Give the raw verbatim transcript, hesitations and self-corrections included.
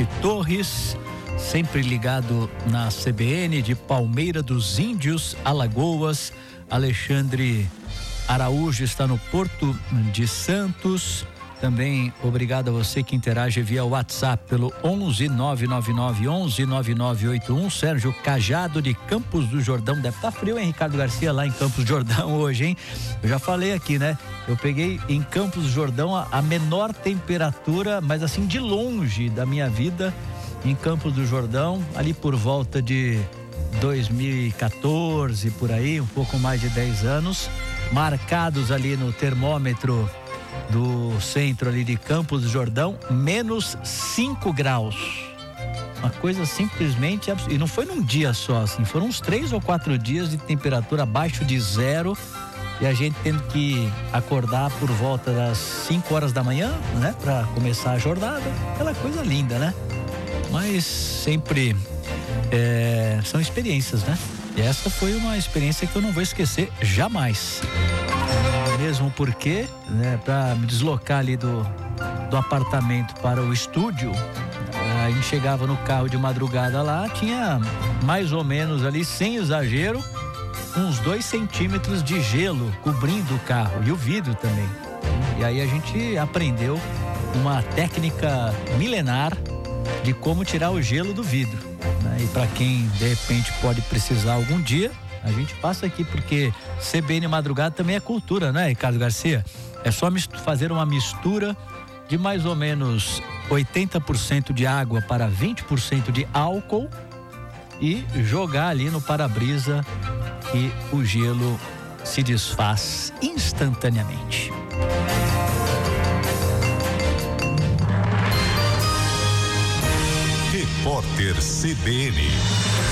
Vicente Torres, sempre ligado na C B N de Palmeira dos Índios, Alagoas. Alexandre Araújo está no Porto de Santos. Também obrigado a você que interage via WhatsApp pelo onze nove nove nove onze nove nove oito um. Sérgio Cajado de Campos do Jordão. Deve estar frio, hein, Ricardo Garcia, lá em Campos do Jordão hoje, hein? Eu já falei aqui, né? Eu peguei em Campos do Jordão a, a menor temperatura, mas assim de longe da minha vida, em Campos do Jordão, ali por volta de dois mil e quatorze, por aí, um pouco mais de dez anos, marcados ali no termômetro do centro ali de Campos do Jordão, menos cinco graus. Uma coisa simplesmente absurda. E não foi num dia só, assim, foram uns três ou quatro dias de temperatura abaixo de zero, e a gente tendo que acordar por volta das cinco horas da manhã, né, para começar a jornada. Aquela coisa linda, né? Mas sempre é, são experiências, né? E essa foi uma experiência que eu não vou esquecer jamais. Mesmo porque, né, para me deslocar ali do, do apartamento para o estúdio, a gente chegava no carro de madrugada lá, tinha mais ou menos ali, sem exagero, uns dois centímetros de gelo cobrindo o carro e o vidro também. E aí a gente aprendeu uma técnica milenar de como tirar o gelo do vidro, né? E para quem de repente pode precisar algum dia, a gente passa aqui, porque C B N Madrugada também é cultura, né, Ricardo Garcia? É só fazer uma mistura de mais ou menos oitenta por cento de água para vinte por cento de álcool e jogar ali no para-brisa e o gelo se desfaz instantaneamente. Repórter C B N.